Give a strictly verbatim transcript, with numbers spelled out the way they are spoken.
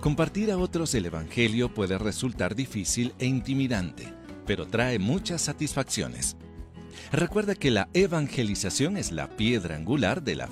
Compartir a otros el Evangelio puede resultar difícil e intimidante, pero trae muchas satisfacciones. Recuerda que la evangelización es la piedra angular de la